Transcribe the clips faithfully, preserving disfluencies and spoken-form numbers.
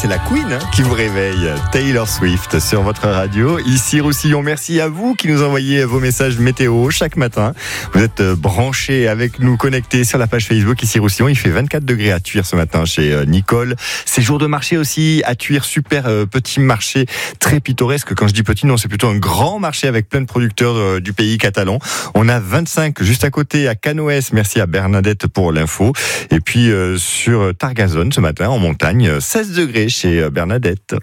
c'est la Queen hein, qui vous réveille. Taylor Swift sur votre radio. Ici Roussillon, merci à vous qui nous envoyez vos messages météo chaque matin. Vous êtes branchés avec nous, connectés sur la page Facebook Ici Roussillon. Il fait vingt-quatre degrés à Thuir ce matin chez Nicole. C'est jour de marché aussi à Thuir, super euh, petit marché, très pittoresque. Quand je dis petit, non, c'est plutôt un grand marché avec plein de producteurs euh, du pays catalan. On a vingt-cinq juste à côté à Canoës. Merci à Bernadette pour l'info. Et puis euh, sur Targazone ce matin en montagne, seize degrés chez Bernadette.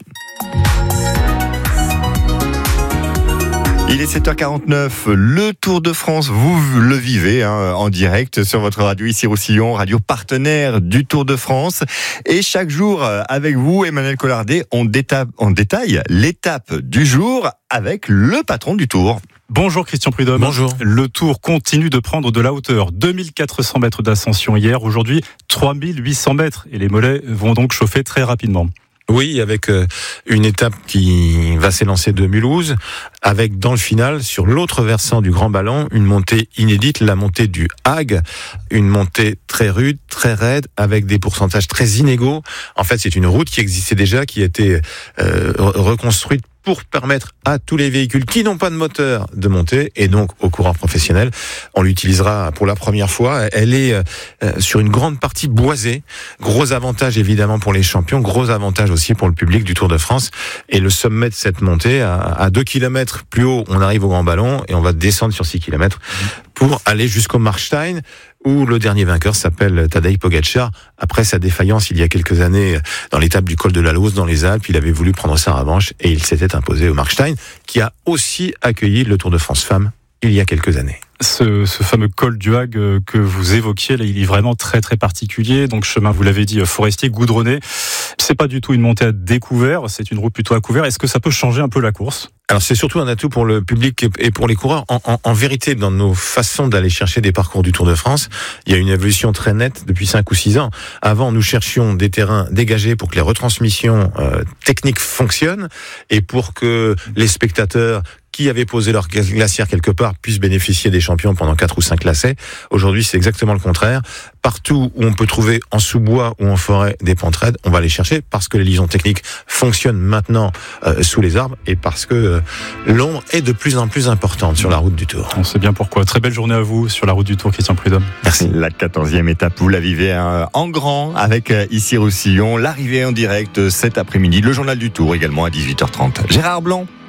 Il est sept heures quarante-neuf, le Tour de France, vous le vivez hein, en direct sur votre radio Ici Roussillon, radio partenaire du Tour de France. Et chaque jour, avec vous, Emmanuel Collardet, on, détape, on détaille l'étape du jour avec le patron du Tour. Bonjour Christian Prudhomme. Bonjour. Le Tour continue de prendre de la hauteur. deux mille quatre cents mètres d'ascension hier, aujourd'hui trois mille huit cents mètres. Et les mollets vont donc chauffer très rapidement. Oui, avec une étape qui va s'élancer de Mulhouse, avec dans le final, sur l'autre versant du Grand Ballon, une montée inédite, la montée du Hague, une montée très rude, très raide, avec des pourcentages très inégaux. En fait, c'est une route qui existait déjà, qui a été euh, reconstruite pour permettre à tous les véhicules qui n'ont pas de moteur de monter, et donc aux coureurs professionnels. On l'utilisera pour la première fois. Elle est euh, sur une grande partie boisée. Gros avantage évidemment pour les champions, gros avantage aussi pour le public du Tour de France. Et le sommet de cette montée, à, à deux kilomètres plus haut, on arrive au Grand Ballon et on va descendre sur six kilomètres pour aller jusqu'au Markstein, où le dernier vainqueur s'appelle Tadej Pogačar. Après sa défaillance il y a quelques années dans l'étape du col de la Lauze dans les Alpes, il avait voulu prendre sa revanche et il s'était imposé au Markstein, qui a aussi accueilli le Tour de France Femmes il y a quelques années. Ce, ce fameux col du Hague que vous évoquiez, là, il est vraiment très très particulier. Donc chemin, vous l'avez dit, forestier, goudronné. C'est pas du tout une montée à découvert, c'est une route plutôt à couvert. Est-ce que ça peut changer un peu la course ? Alors c'est surtout un atout pour le public et pour les coureurs. En, en, en vérité, dans nos façons d'aller chercher des parcours du Tour de France, il y a une évolution très nette depuis cinq ou six ans. Avant, nous cherchions des terrains dégagés pour que les retransmissions euh, techniques fonctionnent et pour que les spectateurs qui avaient posé leur glacière quelque part puissent bénéficier des champions pendant quatre ou cinq lacets. Aujourd'hui, c'est exactement le contraire. Partout où on peut trouver en sous-bois ou en forêt des pentes raides, on va les chercher parce que les liaisons techniques fonctionnent maintenant euh, sous les arbres et parce que euh, l'ombre est de plus en plus importante sur la route du Tour. On sait bien pourquoi. Très belle journée à vous sur la route du Tour, Christian Prudhomme. Merci. La quatorzième étape, vous la vivez hein, en grand avec euh, Ici Roussillon. L'arrivée en direct cet après-midi. Le journal du Tour également à dix-huit heures trente. Gérard Blanc.